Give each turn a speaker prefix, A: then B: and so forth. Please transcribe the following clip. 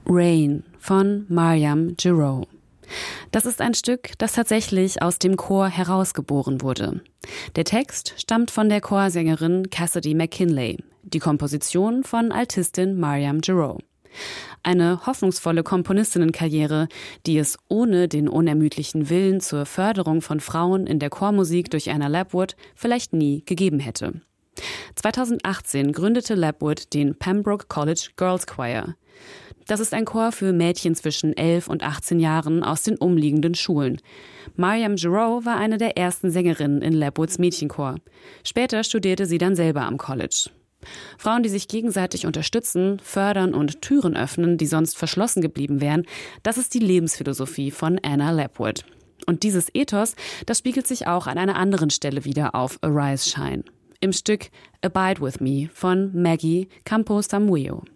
A: Rain von Maryam Giraud. Das ist ein Stück, das tatsächlich aus dem Chor herausgeboren wurde. Der Text stammt von der Chorsängerin Cassidy McKinley, die Komposition von Altistin Maryam Giraud. Eine hoffnungsvolle Komponistinnenkarriere, die es ohne den unermüdlichen Willen zur Förderung von Frauen in der Chormusik durch Anna Lapwood vielleicht nie gegeben hätte. 2018 gründete Lapwood den Pembroke College Girls Choir. Das ist ein Chor für Mädchen zwischen 11 und 18 Jahren aus den umliegenden Schulen. Maryam Giraud war eine der ersten Sängerinnen in Lapwoods Mädchenchor. Später studierte sie dann selber am College. Frauen, die sich gegenseitig unterstützen, fördern und Türen öffnen, die sonst verschlossen geblieben wären, das ist die Lebensphilosophie von Anna Lapwood. Und dieses Ethos, das spiegelt sich auch an einer anderen Stelle wieder auf Arise Shine. Im Stück Abide With Me von Maggie Campo Samuio.